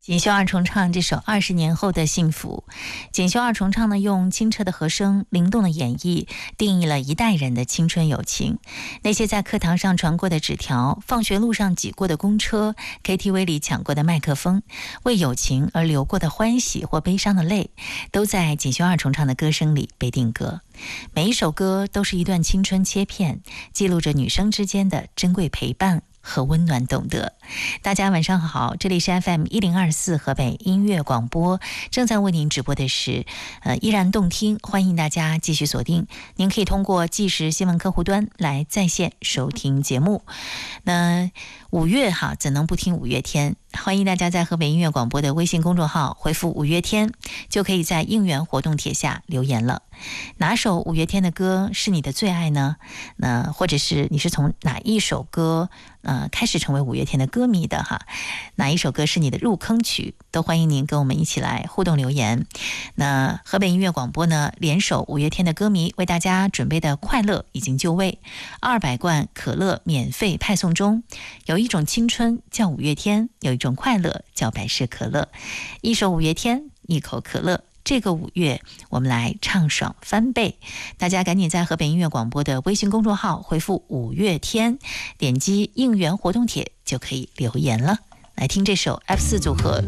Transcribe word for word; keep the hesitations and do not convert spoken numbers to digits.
锦绣二重唱这首《二十年后的幸福》，锦绣二重唱呢，用清澈的和声、灵动的演绎，定义了一代人的青春友情。那些在课堂上传过的纸条，放学路上挤过的公车， K T V 里抢过的麦克风，为友情而流过的欢喜或悲伤的泪，都在锦绣二重唱的歌声里被定格。每一首歌都是一段青春切片，记录着女生之间的珍贵陪伴和温暖懂得。大家晚上好，这里是 F M 一零二四河北音乐广播，正在为您直播的是呃依然动听，欢迎大家继续锁定。您可以通过即时新闻客户端来在线收听节目。那五月哈，怎能不听五月天？欢迎大家在河北音乐广播的微信公众号回复五月天，就可以在应援活动帖下留言了。哪首五月天的歌是你的最爱呢？那或者是你是从哪一首歌呃开始成为五月天的歌迷的哈？哪一首歌是你的入坑曲？都欢迎您跟我们一起来互动留言。那河北音乐广播呢，联手五月天的歌迷为大家准备的快乐已经就位，二百罐可乐免费派送中。有一种青春叫五月天，有一种快乐叫百事可乐。一首五月天，一口可乐。这个五月我们来畅爽翻倍，大家赶紧在河北音乐广播的微信公众号回复五月天，点击应援活动帖就可以留言了。来听这首 F 四组合